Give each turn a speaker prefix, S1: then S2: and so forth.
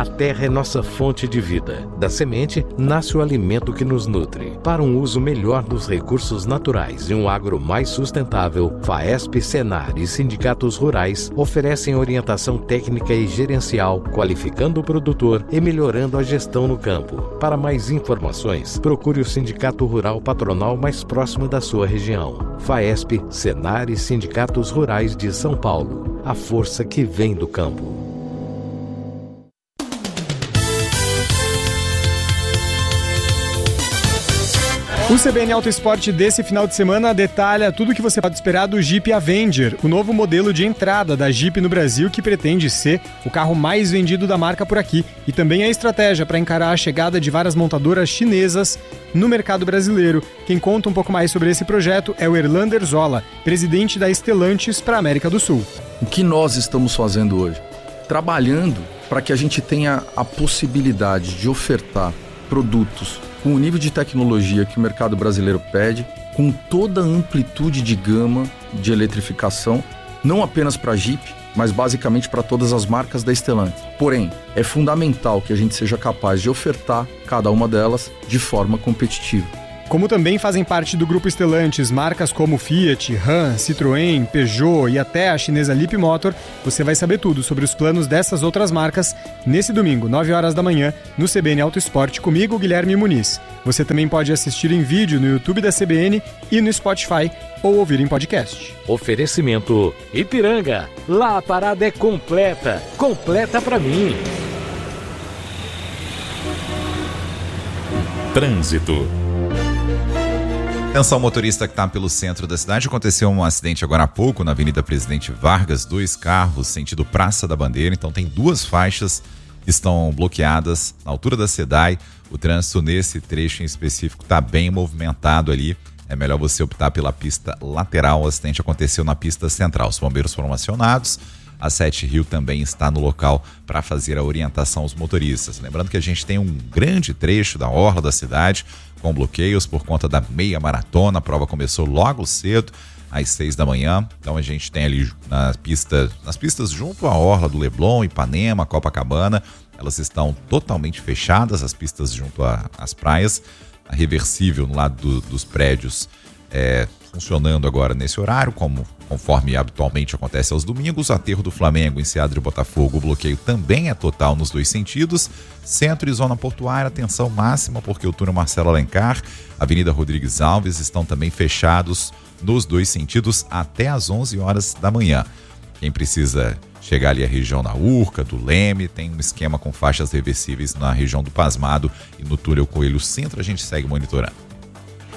S1: terra é nossa fonte de vida. Da semente nasce o alimento que nos nutre. Para um uso melhor dos recursos naturais e um agro mais sustentável, FAESP, Senar e sindicatos rurais oferecem orientação técnica e gerencial, qualificando o produtor e melhorando a gestão no campo. Para mais informações, procure o Sindicato Rural Patronal mais próximo da sua região. FAESP, Senar e Sindicatos Rurais de São Paulo. A força que vem do campo.
S2: O CBN Auto Esporte desse final de semana detalha tudo o que você pode esperar do Jeep Avenger, o novo modelo de entrada da Jeep no Brasil que pretende ser o carro mais vendido da marca por aqui, e também a estratégia para encarar a chegada de várias montadoras chinesas no mercado brasileiro. Quem conta um pouco mais sobre esse projeto é o Erlander Zola, presidente da Stellantis para a América do Sul.
S3: O que nós estamos fazendo hoje? Trabalhando para que a gente tenha a possibilidade de ofertar produtos com o nível de tecnologia que o mercado brasileiro pede, com toda a amplitude de gama de eletrificação, não apenas para a Jeep, mas basicamente para todas as marcas da Stellantis. Porém, é fundamental que a gente seja capaz de ofertar cada uma delas de forma competitiva.
S2: Como também fazem parte do grupo Stellantis marcas como Fiat, Ram, Citroën, Peugeot e até a chinesa Leapmotor, você vai saber tudo sobre os planos dessas outras marcas nesse domingo, 9 horas da manhã, no CBN Auto Esporte, comigo, Guilherme Muniz. Você também pode assistir em vídeo no YouTube da CBN e no Spotify ou ouvir em podcast.
S1: Oferecimento Ipiranga. Lá a parada é completa. Completa pra mim.
S4: Trânsito. Atenção, motorista que está pelo centro da cidade. Aconteceu um acidente agora há pouco na Avenida Presidente Vargas. 2 carros sentido Praça da Bandeira. Então tem 2 faixas que estão bloqueadas na altura da SEDAI. O trânsito nesse trecho em específico está bem movimentado ali. É melhor você optar pela pista lateral. O acidente aconteceu na pista central. Os bombeiros foram acionados. A 7 Rio também está no local para fazer a orientação aos motoristas. Lembrando que a gente tem um grande trecho da orla da cidade com bloqueios por conta da meia maratona. A prova começou logo cedo, às 6 da manhã. Então a gente tem ali nas pistas junto à orla do Leblon, Ipanema, Copacabana. Elas estão totalmente fechadas, as pistas junto às praias. A reversível no lado dos prédios funcionando agora nesse horário, conforme habitualmente acontece aos domingos. Aterro do Flamengo, Enseada e Botafogo, o bloqueio também é total nos 2 sentidos. Centro e zona portuária, atenção máxima, porque o túnel Marcelo Alencar, Avenida Rodrigues Alves estão também fechados nos 2 sentidos até às 11 horas da manhã. Quem precisa chegar ali à região da Urca, do Leme, tem um esquema com faixas reversíveis na região do Pasmado e no túnel Coelho Centro, a gente segue monitorando.